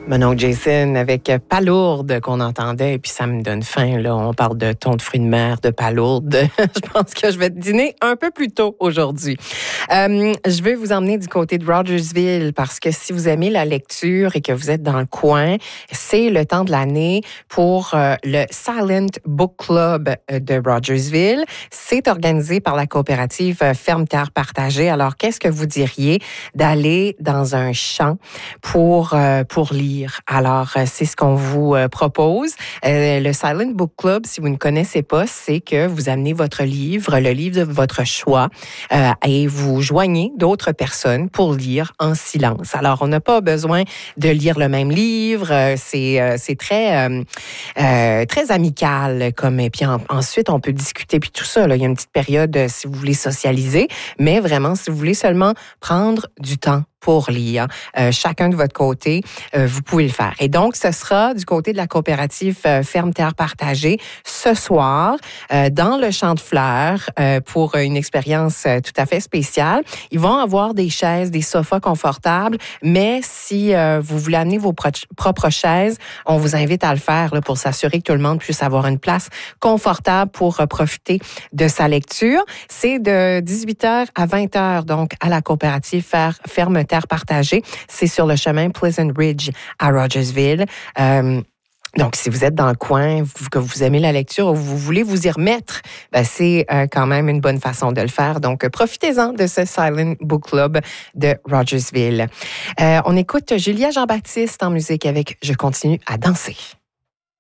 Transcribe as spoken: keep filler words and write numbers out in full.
Mon oncle Jason avec Palourde qu'on entendait, et puis ça me donne faim, là. On parle de thon de fruits de mer, de Palourde. Je pense que je vais dîner un peu plus tôt aujourd'hui. Euh, je vais vous emmener du côté de Rogersville parce que si vous aimez la lecture et que vous êtes dans le coin, c'est le temps de l'année pour euh, le Silent Book Club de Rogersville. C'est organisé par la coopérative Ferme Terre Partagée. Alors, qu'est-ce que vous diriez d'aller dans un champ pour, euh, pour lire? Alors, c'est ce qu'on vous propose. Euh, le Silent Book Club, si vous ne connaissez pas, c'est que vous amenez votre livre, le livre de votre choix, euh, et vous joignez d'autres personnes pour lire en silence. Alors, on n'a pas besoin de lire le même livre. C'est, euh, c'est très, euh, euh, très amical. Comme, et puis en, ensuite, on peut discuter puis tout ça. Là. Il y a une petite période euh, si vous voulez socialiser, mais vraiment, si vous voulez seulement prendre du temps pour lire. Euh, chacun de votre côté, euh, vous pouvez le faire. Et donc, ce sera du côté de la coopérative euh, Ferme Terre Partagée ce soir euh, dans le Champ de Fleurs euh, pour une expérience euh, tout à fait spéciale. Ils vont avoir des chaises, des sofas confortables, mais si euh, vous voulez amener vos pro- propres chaises, on vous invite à le faire là, pour s'assurer que tout le monde puisse avoir une place confortable pour euh, profiter de sa lecture. C'est de dix-huit heures à vingt heures, donc à la coopérative Ferme Terre Partagée. C'est sur le chemin Pleasant Ridge à Rogersville. Euh, Donc, si vous êtes dans le coin, vous, que vous aimez la lecture ou vous voulez vous y remettre, ben c'est euh, quand même une bonne façon de le faire. Donc, euh, profitez-en de ce Silent Book Club de Rogersville. Euh, on écoute Julia Jean-Baptiste en musique avec « Je continue à danser ».